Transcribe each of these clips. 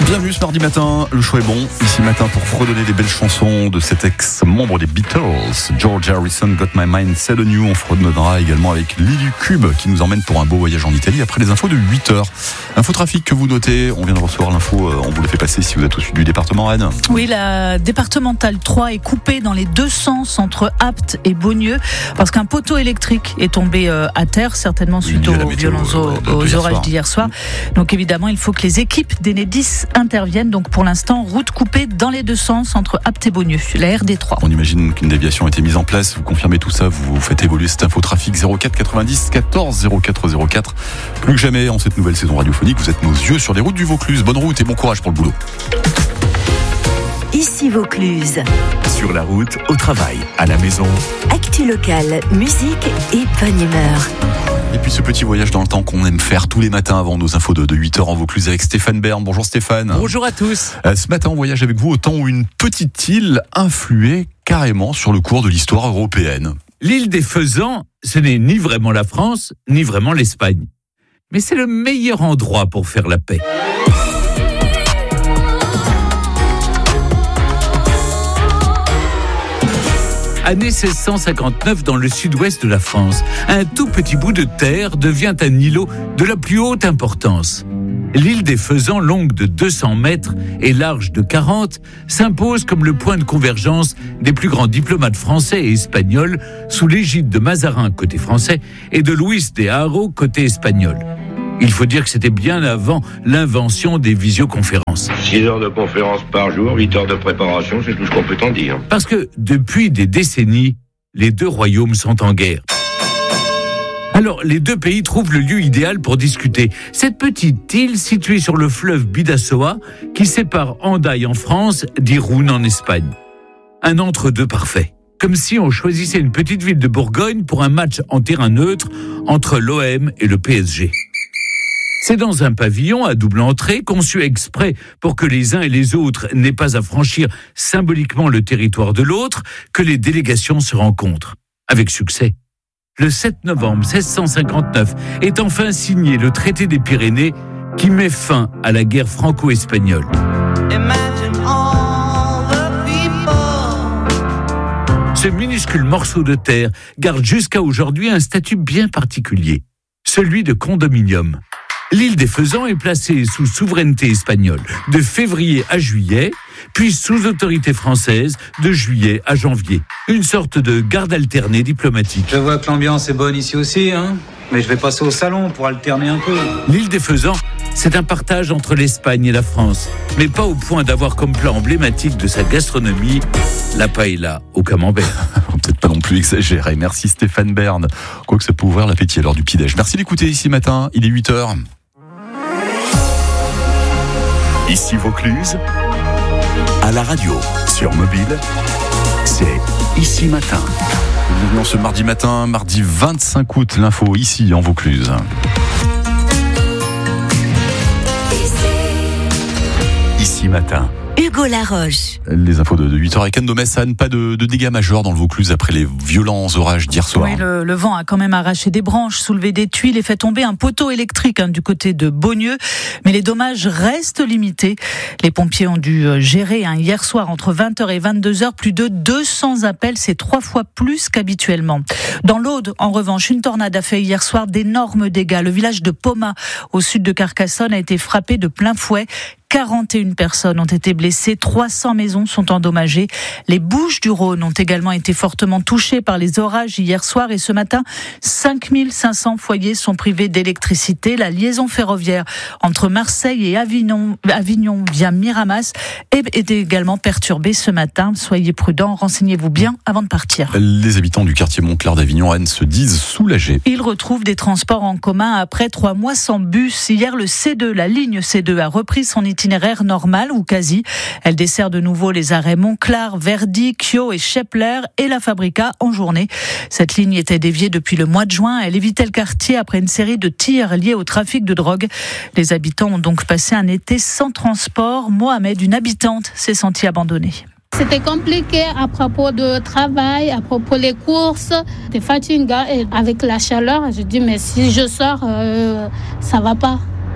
Bienvenue ce mardi matin, le choix est bon. Ici matin pour fredonner des belles chansons de cet ex-membre des Beatles, George Harrison, Got My Mind Set on You. On fredonnera également avec Lily Cube qui nous emmène pour un beau voyage en Italie après les infos de 8h. Infotrafic que vous notez, on vient de recevoir l'info, on vous l'a fait passer si vous êtes au sud du département Rennes. Oui, la départementale 3 est coupée dans les deux sens entre Apt et Beaunieu parce qu'un poteau électrique est tombé à terre, certainement suite aux violents orages d'hier soir. Donc évidemment, il faut que les équipes d'Enedis interviennent. Donc pour l'instant, route coupée dans les deux sens entre Apt et Beaunieu, la RD3. On imagine qu'une déviation a été mise en place. Vous confirmez tout ça, vous faites évoluer cet infotrafic 04 90 14 04 04. Plus que jamais en cette nouvelle saison radiophonique, vous êtes nos yeux sur les routes du Vaucluse. Bonne route et bon courage pour le boulot. Ici Vaucluse. Sur la route, au travail, à la maison. Actu locale, musique et bonne humeur. Et puis ce petit voyage dans le temps qu'on aime faire tous les matins avant nos infos de 8h en Vaucluse avec Stéphane Bern. Bonjour Stéphane. Bonjour à tous. Ce matin on voyage avec vous au temps où une petite île influait carrément sur le cours de l'histoire européenne. L'île des Faisans, ce n'est ni vraiment la France, ni vraiment l'Espagne. Mais c'est le meilleur endroit pour faire la paix. Année 1659 dans le sud-ouest de la France, un tout petit bout de terre devient un îlot de la plus haute importance. L'île des Faisans, longue de 200 mètres et large de 40, s'impose comme le point de convergence des plus grands diplomates français et espagnols sous l'égide de Mazarin côté français et de Luis de Haro côté espagnol. Il faut dire que c'était bien avant l'invention des visioconférences. 6 heures de conférence par jour, 8 heures de préparation, c'est tout ce qu'on peut en dire. Parce que depuis des décennies, les deux royaumes sont en guerre. Alors, les deux pays trouvent le lieu idéal pour discuter. Cette petite île située sur le fleuve Bidassoa, qui sépare Hendaye en France d'Irún en Espagne. Un entre-deux parfait. Comme si on choisissait une petite ville de Bourgogne pour un match en terrain neutre entre l'OM et le PSG. C'est dans un pavillon à double entrée, conçu exprès pour que les uns et les autres n'aient pas à franchir symboliquement le territoire de l'autre, que les délégations se rencontrent. Avec succès. Le 7 novembre 1659 est enfin signé le traité des Pyrénées qui met fin à la guerre franco-espagnole. Ce minuscule morceau de terre garde jusqu'à aujourd'hui un statut bien particulier, celui de condominium. L'île des Faisans est placée sous souveraineté espagnole de février à juillet, puis sous autorité française de juillet à janvier. Une sorte de garde alternée diplomatique. Je vois que l'ambiance est bonne ici aussi, mais je vais passer au salon pour alterner un peu. L'île des Faisans, c'est un partage entre l'Espagne et la France, mais pas au point d'avoir comme plat emblématique de sa gastronomie la paella au camembert. Peut-être pas non plus exagéré. Merci Stéphane Bern. Quoique ça peut ouvrir l'appétit à l'heure du petit-déj. Merci d'écouter ici matin, il est 8h. Ici Vaucluse, à la radio, sur mobile, c'est Ici Matin. Bienvenue en ce mardi matin, mardi 25 août, l'info ici en Vaucluse. Ici Matin. Hugo Laroche. Les infos de 8h avec Anne Domessan, pas de dégâts majeurs dans le Vaucluse après les violents orages d'hier soir. Oui, le vent a quand même arraché des branches, soulevé des tuiles et fait tomber un poteau électrique du côté de Beaunieu. Mais les dommages restent limités. Les pompiers ont dû gérer hier soir entre 20h et 22h plus de 200 appels. C'est 3 fois plus qu'habituellement. Dans l'Aude, en revanche, une tornade a fait hier soir d'énormes dégâts. Le village de Poma, au sud de Carcassonne, a été frappé de plein fouet. 41 personnes ont été blessées, 300 maisons sont endommagées. Les Bouches-du-Rhône ont également été fortement touchées par les orages hier soir et ce matin, 5500 foyers sont privés d'électricité. La liaison ferroviaire entre Marseille et Avignon via Miramas est également perturbée ce matin. Soyez prudents, renseignez-vous bien avant de partir. Les habitants du quartier Montclar d'Avignon-Rennes se disent soulagés. Ils retrouvent des transports en commun après 3 mois sans bus. Hier, le C2, la ligne C2 a repris son itinéraire normal ou quasi. Elle dessert de nouveau les arrêts Montclar, Verdy, Kyo et Chepler et la Fabrica en journée. Cette ligne était déviée depuis le mois de juin. Elle évitait le quartier après une série de tirs liés au trafic de drogue. Les habitants ont donc passé un été sans transport. Mohamed, une habitante, s'est sentie abandonnée. C'était compliqué à propos de travail, à propos des courses. C'était fatigant et avec la chaleur, je dis mais si je sors, ça va pas.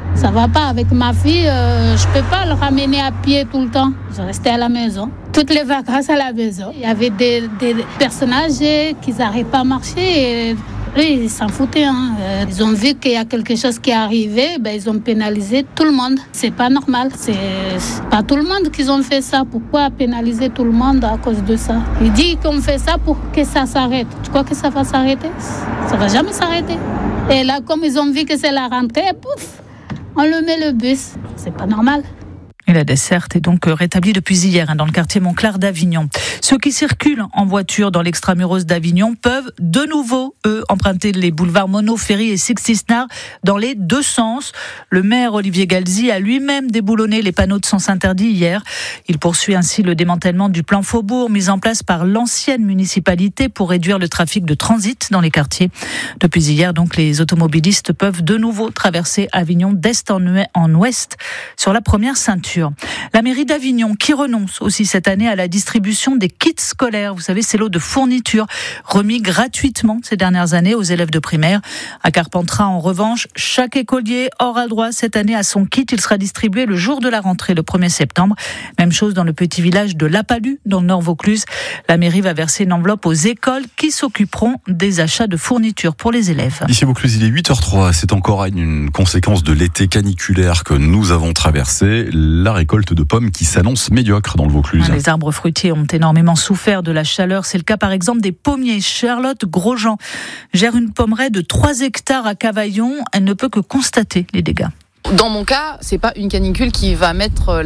Ça va pas avec ma fille, je peux pas le ramener à pied tout le temps. Je restais à la maison. Toutes les vacances à la maison. Il y avait des personnes âgées qui n'arrivaient pas à marcher et ils s'en foutaient. Ils ont vu qu'il y a quelque chose qui est arrivé, ils ont pénalisé tout le monde. C'est pas normal. C'est pas tout le monde qui ont fait ça. Pourquoi pénaliser tout le monde à cause de ça? Ils disent qu'on fait ça pour que ça s'arrête. Tu crois que ça va s'arrêter? Ça va jamais s'arrêter. Et là, comme ils ont vu que c'est la rentrée, pouf, on le met le bus. C'est pas normal. Et la desserte est donc rétablie depuis hier dans le quartier Montclar d'Avignon. Ceux qui circulent en voiture dans l'extramuros d'Avignon peuvent de nouveau, emprunter les boulevards Monod, Ferry et Sixty-Nard dans les deux sens. Le maire Olivier Galzi a lui-même déboulonné les panneaux de sens interdit hier. Il poursuit ainsi le démantèlement du plan Faubourg mis en place par l'ancienne municipalité pour réduire le trafic de transit dans les quartiers. Depuis hier, donc, les automobilistes peuvent de nouveau traverser Avignon d'est en ouest sur la première ceinture. La mairie d'Avignon qui renonce aussi cette année à la distribution des kits scolaires. Vous savez, ces lots de fournitures remis gratuitement ces dernières années aux élèves de primaire. À Carpentras, en revanche, chaque écolier aura droit cette année à son kit. Il sera distribué le jour de la rentrée, le 1er septembre. Même chose dans le petit village de Lapalus, dans le Nord-Vaucluse. La mairie va verser une enveloppe aux écoles qui s'occuperont des achats de fournitures pour les élèves. Ici Vaucluse, il est 8h03. C'est encore une conséquence de l'été caniculaire que nous avons traversé. La récolte de pommes qui s'annonce médiocre dans le Vaucluse. Les arbres fruitiers ont énormément souffert de la chaleur. C'est le cas par exemple des pommiers. Charlotte Grosjean gère une pommeraie de 3 hectares à Cavaillon. Elle ne peut que constater les dégâts. Dans mon cas, c'est pas une canicule qui va mettre